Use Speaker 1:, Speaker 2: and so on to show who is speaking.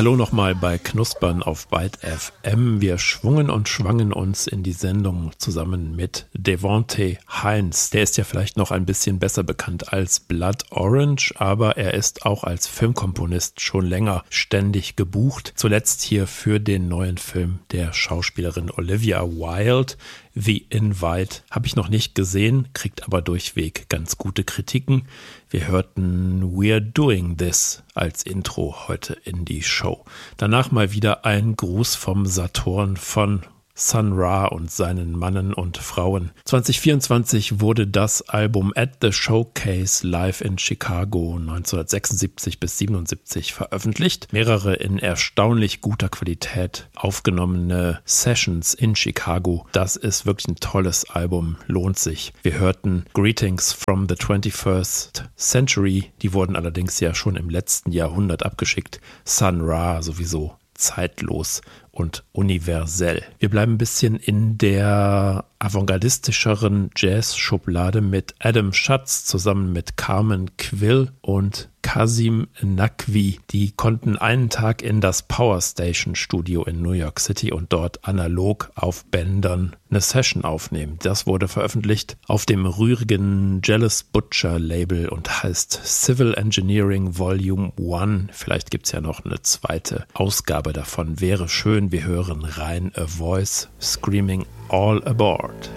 Speaker 1: Hallo nochmal bei Knuspern auf Byte FM. Wir schwungen und schwangen uns in die Sendung zusammen mit Devonte Hines. Der ist ja vielleicht noch ein bisschen besser bekannt als Blood Orange, aber er ist auch als Filmkomponist schon länger ständig gebucht. Zuletzt hier für den neuen Film der Schauspielerin Olivia Wilde. The Invite habe ich noch nicht gesehen, kriegt aber durchweg ganz gute Kritiken. Wir hörten We're Doing This als Intro heute in die Show. Danach mal wieder ein Gruß vom Saturn von Sun Ra und seinen Mannen und Frauen. 2024 wurde das Album At the Showcase live in Chicago 1976 bis 77 veröffentlicht. Mehrere in erstaunlich guter Qualität aufgenommene Sessions in Chicago. Das ist wirklich ein tolles Album, lohnt sich. Wir hörten Greetings from the 21st Century. Die wurden allerdings ja schon im letzten Jahrhundert abgeschickt. Sun Ra sowieso zeitlos und universell. Wir bleiben ein bisschen in der avantgardistischeren Jazz-Schublade mit Adam Schatz zusammen mit Carmen Quill und Kasim Naqvi. Die konnten einen Tag in das Power Station Studio in New York City und dort analog auf Bändern eine Session aufnehmen. Das wurde veröffentlicht auf dem rührigen Jealous Butcher Label und heißt Civil Engineering Volume 1. Vielleicht gibt es ja noch eine zweite Ausgabe davon. Wäre schön. Wir hören rein A Voice Screaming All Aboard.